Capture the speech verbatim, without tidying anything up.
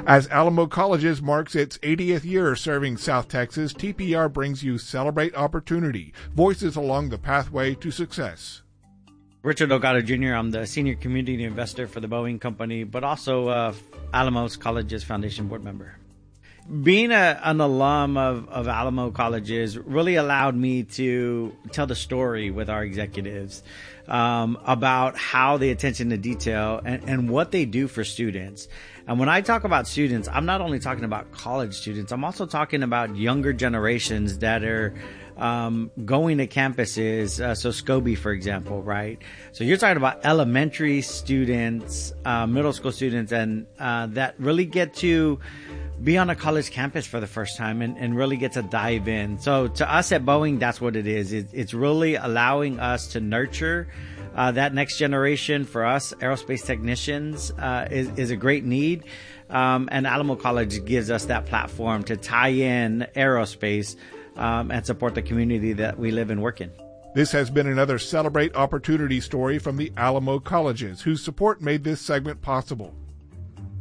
As Alamo Colleges marks its eightieth year serving South Texas, T P R brings you Celebrate Opportunity, voices along the pathway to success. Richard Delgado Junior I'm the senior community investor for the Boeing Company, but also uh, Alamo Colleges Foundation board member. Being a, an alum of, of Alamo Colleges really allowed me to tell the story with our executives um, about how the attention to detail and, and what they do for students. And when I talk about students, I'm not only talking about college students, I'm also talking about younger generations that are um, going to campuses. Uh, so SCOBY, for example, right? So you're talking about elementary students, uh, middle school students, and uh, that really get to be on a college campus for the first time and, and really get to dive in. So to us at Boeing, that's what it is. It, it's really allowing us to nurture uh, that next generation. For us, aerospace technicians uh, is, is a great need. Um, and Alamo College gives us that platform to tie in aerospace um, and support the community that we live and work in. This has been another Celebrate Opportunity story from the Alamo Colleges, whose support made this segment possible.